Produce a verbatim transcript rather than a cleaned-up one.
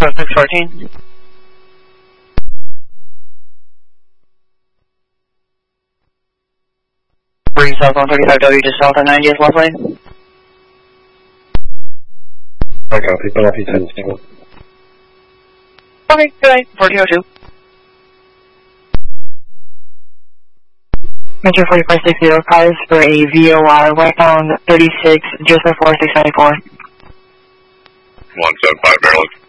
six fourteen. Three South one thirty-five W just south of ninetieth left lane. I copy, but off you ten single. Okay, good night. fourteen oh two. Metro forty-five sixty cars for a V O R westbound thirty-six just before six ninety-four. one seven five Maryland.